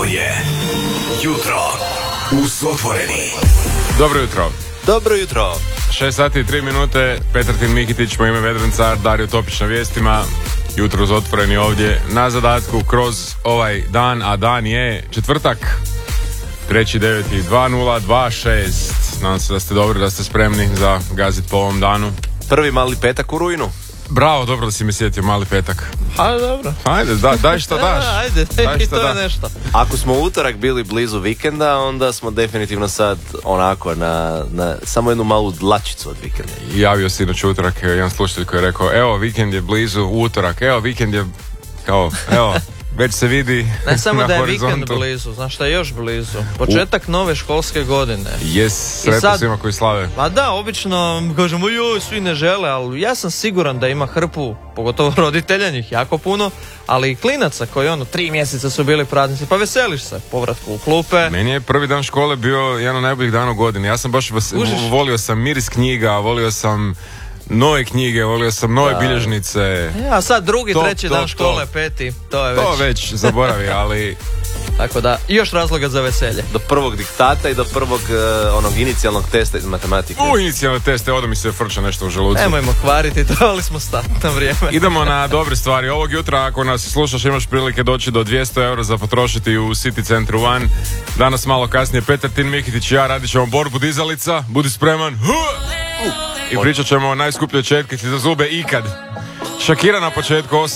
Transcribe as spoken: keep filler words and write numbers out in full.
Ovo je Jutro uz Otvoreni. Dobro jutro. Dobro jutro. šest sati i tri minute, Petratin Mikitić, moje ime Vedran Car, Dario Topić na vijestima. Jutro uz Otvoreni ovdje na zadatku kroz ovaj dan, a dan je četvrtak, treći deveti dva nula dva šest. Nadam se da ste dobri, da ste spremni za gazit po ovom danu. Prvi mali petak u rujnu. Bravo, dobro da si me sjetio, mali petak. A dobro. Ajde, da, daj što daš. A, ajde, Daj i što to je da. nešto. Ako smo u utorak bili blizu vikenda, onda smo definitivno sad onako na, na samo jednu malu dlačicu od vikenda. Javio si inače utorak jedan slušatelj koji je rekao, evo vikend je blizu, utorak, evo vikend je kao, evo, već se vidi Ne samo na da je horizontu. vikend blizu, znaš šta je još blizu? Početak nove školske godine. Jes, sretno sad- svima koji slave. Pa da, obično kažemo joj, svi ne žele, ali ja sam siguran da ima hrpu, pogotovo roditelja, njih jako puno, ali i klinaca koji ono, tri mjeseca su bili praznici, pa veseliš se povratku u klupe. Meni je prvi dan škole bio jedan od najboljih dana u godini. Ja sam baš vas, Užiš? volio sam miris knjiga, volio sam nove knjige, volio sam nove Da. bilježnice. E, a sad drugi, To, treći to, dan to. škole, peti, to je već. To već zaboravi, ali Tako da, i još razloga za veselje. Do prvog diktata i do prvog uh, onog inicijalnog testa iz matematike. u inicijalne teste odo mi se frča nešto u želucu. Nemojmo kvariti, trebali smo stati na vrijeme. Idemo na dobre stvari. Ovog jutra, ako nas slušaš, imaš prilike doći do dvjesto eura za potrošiti u City centru One. Danas malo kasnije Petratin Mikitić i ja radit ćemo borbu dizalica. Budi spreman. I pričat ćemo o najskupljoj četkici za zube ikad. Shakira na početku,